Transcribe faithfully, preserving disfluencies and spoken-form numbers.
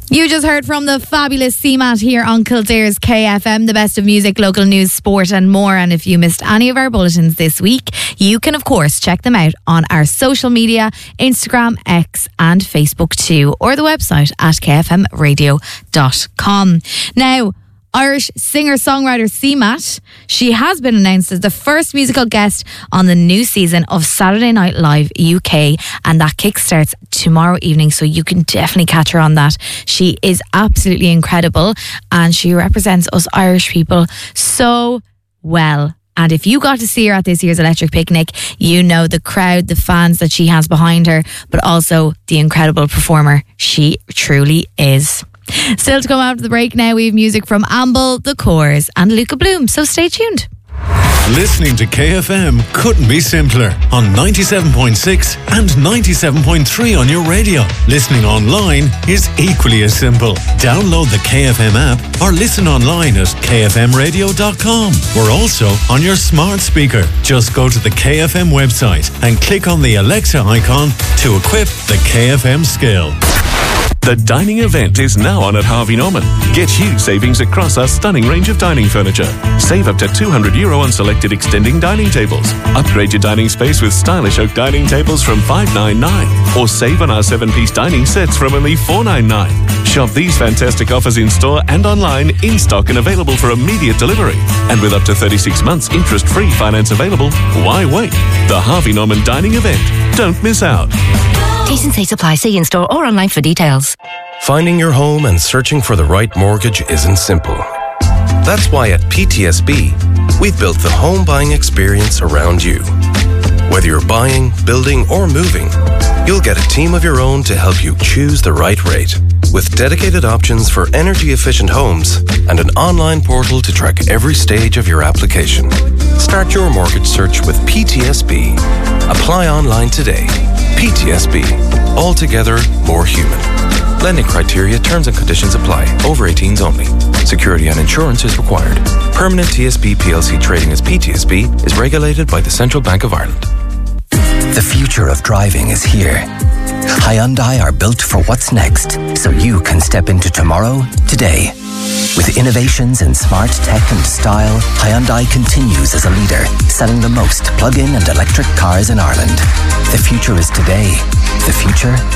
You just heard from the fabulous C MAT here on Kildare's K F M, the best of music, local news, sport and more. And if you missed any of our bulletins this week, you can of course check them out on our social media, Instagram, X and Facebook too, or the website at k f m radio dot com. Now, Irish singer-songwriter C MAT, she has been announced as the first musical guest on the new season of Saturday Night Live U K, and that kickstarts tomorrow evening, so you can definitely catch her on that. She is absolutely incredible and she represents us Irish people so well. And if you got to see her at this year's Electric Picnic, you know the crowd, the fans that she has behind her, but also the incredible performer she truly is. Still to come after the break now, we have music from Amble, The Corrs and Luca Bloom, so stay tuned. Listening to K F M couldn't be simpler on ninety-seven point six and ninety-seven point three on your radio. Listening online is equally as simple. Download the K F M app or listen online at k f m radio dot com. We're also on your smart speaker. Just go to the K F M website and click on the Alexa icon to equip the K F M skill. The dining event is now on at Harvey Norman. Get huge savings across our stunning range of dining furniture. Save up to two hundred euro on selected extending dining tables. Upgrade your dining space with stylish oak dining tables from five ninety-nine. Or save on our seven-piece dining sets from only four ninety-nine. Shop these fantastic offers in store and online, in stock and available for immediate delivery. And with up to thirty-six months interest-free finance available, why wait? The Harvey Norman dining event. Don't miss out. T's and C's apply. See in store or online for details. Finding your home and searching for the right mortgage isn't simple. That's why at P T S B, we've built the home buying experience around you. Whether you're buying, building, or moving, you'll get a team of your own to help you choose the right rate. With dedicated options for energy-efficient homes and an online portal to track every stage of your application. Start your mortgage search with P T S B. Apply online today. P T S B. Altogether more human. Lending criteria, terms and conditions apply. Over eighteens only. Security and insurance is required. Permanent T S B P L C trading as P T S B is regulated by the Central Bank of Ireland. The future of driving is here. Hyundai are built for what's next, so you can step into tomorrow, today. With innovations in smart tech and style, Hyundai continues as a leader, selling the most plug-in and electric cars in Ireland. The future is today. The future